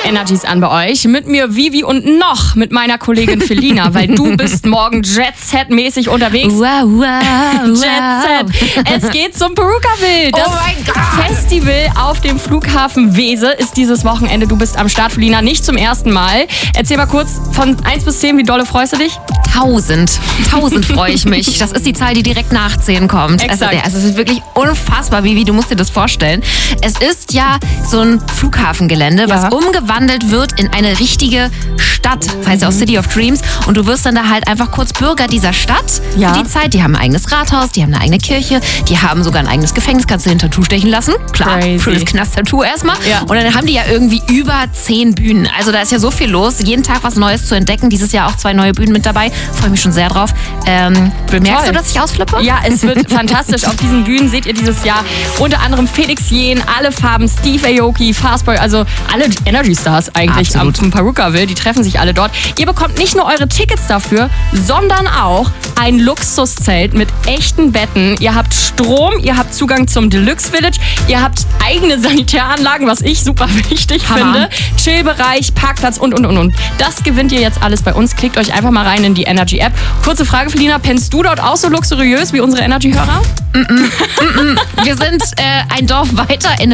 Energies an bei euch. Mit mir Vivi und noch mit meiner Kollegin Felina, weil du bist morgen Jet-Set-mäßig unterwegs. Wow. Jet-Set. Es geht zum Perukaville. Das mein Gott. Festival auf dem Flughafen Wese ist dieses Wochenende. Du bist am Start, Felina, nicht zum ersten Mal. Erzähl mal kurz von 1 bis 10, wie dolle freust du dich? 1000 freue ich mich. Das ist die Zahl, die direkt nach 10 kommt. Exakt. Also es ist wirklich unfassbar, Vivi, du musst dir das vorstellen. Es ist ja so ein Flughafengelände, was umgewandelt wird in eine richtige Stadt. Das heißt ja auch City of Dreams. Und du wirst dann da halt einfach kurz Bürger dieser Stadt für die Zeit. Die haben ein eigenes Rathaus, die haben eine eigene Kirche, die haben sogar ein eigenes Gefängnis, kannst du dir ein Tattoo stechen lassen. Klar, schönes Knast-Tattoo erstmal. Ja. Und dann haben die ja irgendwie über 10 Bühnen. Also da ist ja so viel los. Jeden Tag was Neues zu entdecken. Dieses Jahr auch 2 neue Bühnen mit dabei. Freue mich schon sehr drauf. Merkst du, dass ich ausflippe? Ja, es wird fantastisch. Auf diesen Bühnen seht ihr dieses Jahr unter anderem Felix Jähn, alle Farben, Steve Aoki, Fastboy, also alle Energy Stars eigentlich am Perukaville. Die treffen sich alle dort. Ihr bekommt nicht nur eure Tickets dafür, sondern auch ein Luxuszelt mit echten Betten. Ihr habt Strom, ihr habt Zugang zum Deluxe Village, ihr habt eigene Sanitäranlagen, was ich super wichtig finde. Chillbereich, Parkplatz und. Das gewinnt ihr jetzt alles bei uns. Klickt euch einfach mal rein in die Energy App. Kurze Frage, Felina, pennst du dort auch so luxuriös wie unsere Energy-Hörer? Wir sind ein Dorf weiter in